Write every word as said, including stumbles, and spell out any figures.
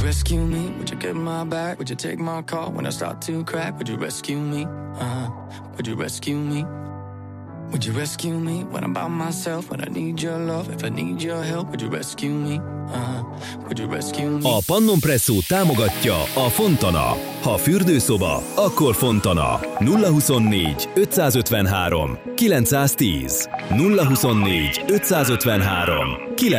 rescue me? Would you get my back? Would you take my call when I start to crack? Would you rescue me? Uh, would you rescue me? Would you rescue me when I'm by myself? When I need your love, if I need your help, would you rescue me? Uh, would you rescue me? A Pannon Presszó támogatja a Fontana. Ha fürdőszoba, akkor Fontana. nulla huszonnégy ötszázötvenhárom kilencszáztíz nulla huszonnégy ötszázötvenhárom kilencszáztíz